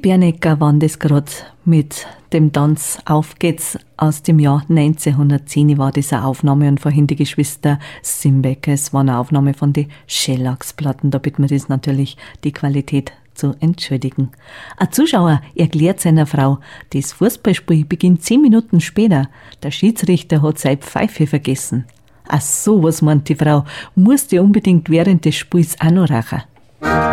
Bernecker waren das gerade mit dem Tanz Auf geht's aus dem Jahr 1910 war das eine Aufnahme und vorhin die Geschwister Simbecker, es war eine Aufnahme von den Schellacksplatten, da bitten wir das natürlich, die Qualität zu entschuldigen. Ein Zuschauer erklärt seiner Frau, das Fußballspiel beginnt 10 Minuten später, der Schiedsrichter hat seine Pfeife vergessen. Ach so, was meint die Frau, musst du unbedingt während des Spiels auch noch rauchen?